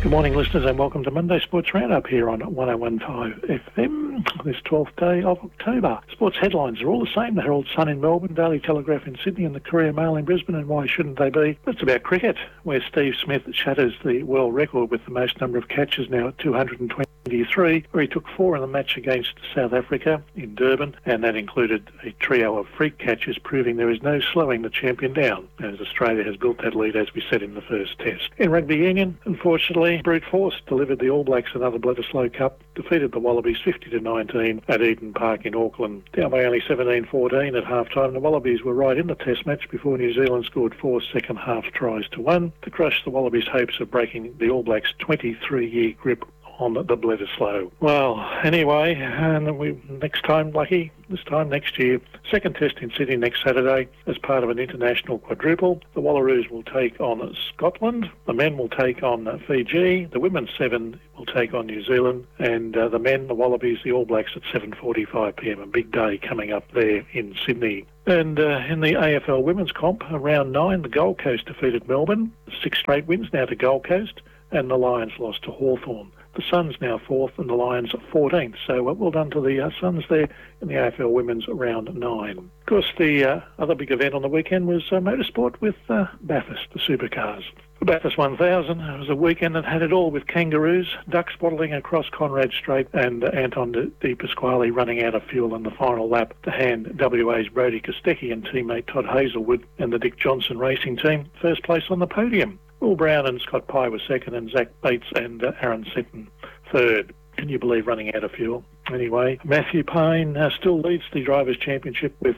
Good morning, listeners, and welcome to Monday Sports Roundup here on 101.5 FM this 12th day of October. Sports headlines are all the same. The Herald Sun in Melbourne, Daily Telegraph in Sydney and the Courier Mail in Brisbane, and why shouldn't they be? It's about cricket, where Steve Smith shatters the world record with the most number of catches now at 223, where he took 4 in the match against South Africa in Durban, and that included a trio of freak catches, proving there is no slowing the champion down, as Australia has built that lead, as we said in the first test. In rugby union, unfortunately, brute force delivered the All Blacks another Bledisloe Cup, defeated the Wallabies 50-19 at Eden Park in Auckland, down by only 17-14 at half-time. The Wallabies were right in the test match before New Zealand scored 4 second-half tries to 1 to crush the Wallabies' hopes of breaking the All Blacks' 23-year grip on the Bledisloe. Well, anyway, and next time lucky, this time next year. Second test in Sydney next Saturday as part of an international quadruple. The Wallaroos will take on Scotland, the men will take on Fiji, the women's 7 will take on New Zealand, and the men, the Wallabies, the All Blacks at 7:45pm. A big day coming up there in Sydney. And in the AFL Women's Comp, round 9, the Gold Coast defeated Melbourne. 6 straight wins now to Gold Coast, and the Lions lost to Hawthorn. The Suns now 4th and the Lions 14th. So well done to the Suns there in the AFL Women's round 9. Of course, the other big event on the weekend was motorsport with Bathurst, the supercars. The Bathurst 1000 was a weekend that had it all, with kangaroos, ducks waddling across Conrad Strait, and Anton De Pasquale running out of fuel in the final lap to hand WA's Brodie Kostecki and teammate Todd Hazelwood and the Dick Johnson racing team first place on the podium. Will Brown and Scott Pye were second, and Zach Bates and Aaron Seton third. Can you believe running out of fuel? Anyway, Matthew Payne still leads the Drivers' Championship with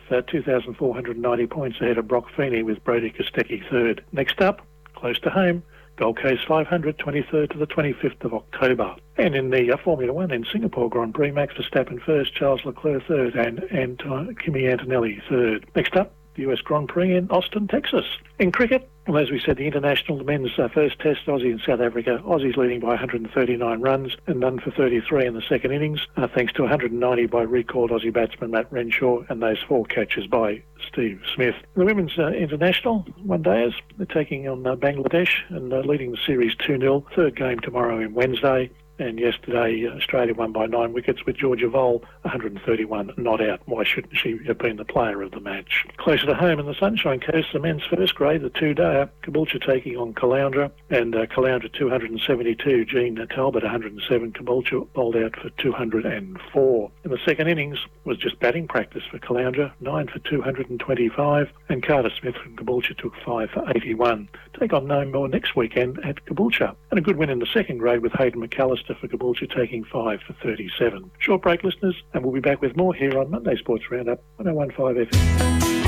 2,490 points ahead of Brock Feeney, with Brodie Kostecki third. Next up, close to home, Gold Coast 500, 23rd to the 25th of October. And in the Formula 1 in Singapore Grand Prix, Max Verstappen first, Charles Leclerc third, and Kimi Antonelli third. Next up, the US Grand Prix in Austin, Texas. In cricket, well, as we said, the international men's first test, Aussie and South Africa. Aussies leading by 139 runs and none for 33 in the second innings, thanks to 190 by recalled Aussie batsman Matt Renshaw and those 4 catches by Steve Smith. The women's international one-dayers, they're taking on Bangladesh and leading the series 2-0. Third game tomorrow in Wednesday. And yesterday, Australia won by 9 wickets with Georgia Vole, 131 not out. Why shouldn't she have been the player of the match? Closer to home in the Sunshine Coast, the men's first grade, the 2-dayer, Caboolture taking on Caloundra, and Caloundra 272, Jean Talbot 107, Caboolture bowled out for 204. In the second innings was just batting practice for Caloundra, 9 for 225, and Carter Smith from Caboolture took 5 for 81. Take on no more next weekend at Caboolture. And a good win in the second grade with Hayden McAllister for Caboolture taking 5 for 37. Short break, listeners, and we'll be back with more here on Monday Sports Roundup 101.5 FM.